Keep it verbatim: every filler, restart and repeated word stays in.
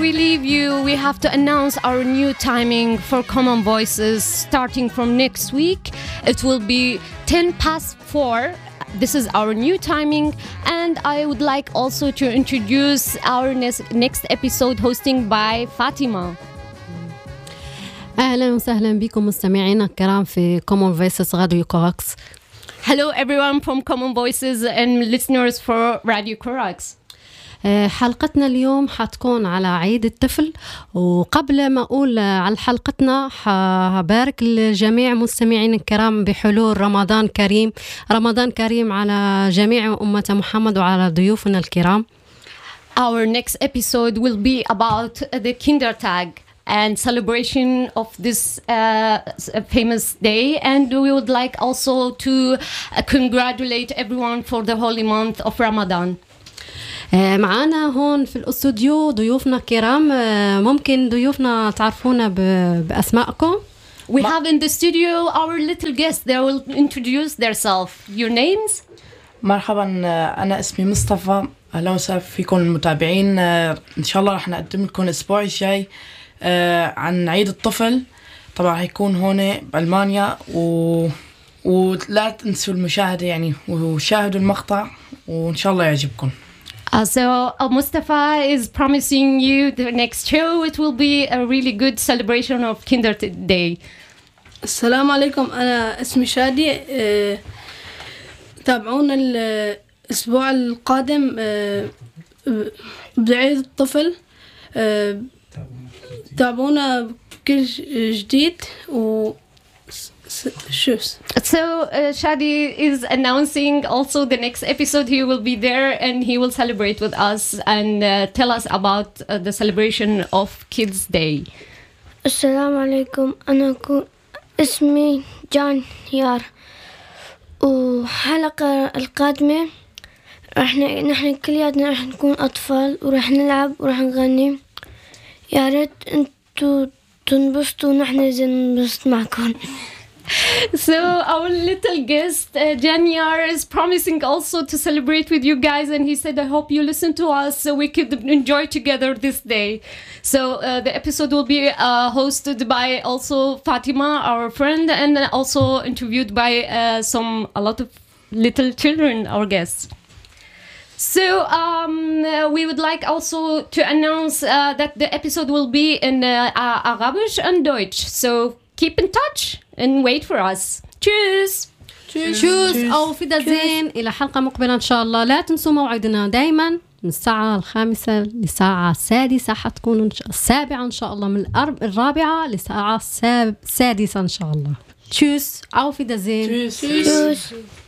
we leave you, we have to announce our new timing for Common Voices starting from next week. It will be ten past four. This is our new timing, and I would like also to introduce our next, next episode hosting by Fatima. أهلا وسهلا بكم مستمعينا الكرام في Common Voices Radio Corax. Hello everyone from Common Voices and listeners for Radio Corax. حلقتنا اليوم حتكون على عيد الطفل، وقبل ما أقول على حلقتنا حبارك الجميع مستمعين الكرام بحلول رمضان كريم. رمضان كريم على جميع أمة محمد وعلى ضيوفنا الكرام. Our next episode will be about the Kindertag and celebration of this uh, famous day, and we would like also to uh, congratulate everyone for the holy month of Ramadan. معانا هون في الاستوديو ضيوفنا الكرام. ممكن ضيوفنا تعرفونا بأسمائكم؟ We have in the studio our little guests. They will introduce themselves. Your names? مرحبا، أنا اسمي مصطفى. أهلا وسهلا فيكم المتابعين. إن شاء الله رح نقدم لكم الأسبوع الجاي عن عيد الطفل. طبعا هيكون هون بألمانيا، و... ولا تنسوا المشاهدة يعني، وشاهدوا المقطع وإن شاء الله يعجبكم. Uh, so uh, Mustafa is promising you the next show. It will be a really good celebration of Kinder Day. السلام عليكم، أنا اسمي شادي. أه تابعونا الأسبوع القادم أه بعيد الطفل. أه تابعونا بكل جديد و So uh, Shadi is announcing also the next episode. He will be there and he will celebrate with us and uh, tell us about uh, the celebration of Kids Day. السلام عليكم، أنا اسمي جان يار، وحلقة القادمة رح نحن كلياتنا رح نكون أطفال ورح نلعب ورح نغني. يا ريت أنتوا تنبسطوا ونحن زين ننبسط معكم. So our little guest uh, Janyar is promising also to celebrate with you guys, and he said I hope you listen to us so we could enjoy together this day. So uh, the episode will be uh, hosted by also Fatima, our friend, and also interviewed by uh, some a lot of little children, our guests. So um, uh, we would like also to announce uh, that the episode will be in uh, Arabisch and Deutsch. So keep in touch and wait for us. Tschüss. Tschüss. Tschüss. Auf Wiedersehen. إلى حلقة مقبلة إن شاء الله. لا تنسوا موعدنا دايما من الساعة الخامسة للساعة السادسة، حتكون السابعة إن شاء الله، من الرابعة للساعة السادسة إن شاء الله. Tschüss. Auf Wiedersehen. Tschüss. Tschüss.